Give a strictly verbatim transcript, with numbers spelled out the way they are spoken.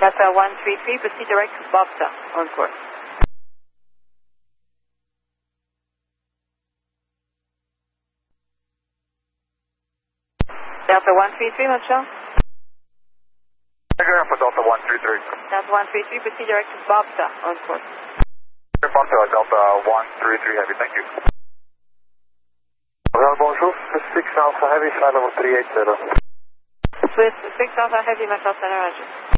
Delta one three three, proceed direct to Bobsta, on course. Delta one three three, Michelle. Tiger for Delta one three three. Delta one three three, proceed direct to Bobsta, on course. Bobsta, Delta one three three Heavy, thank you. Well, bonjour, six Alpha Heavy, flight level three eight zero. Swiss six Alpha Heavy, Michelle Center, Roger.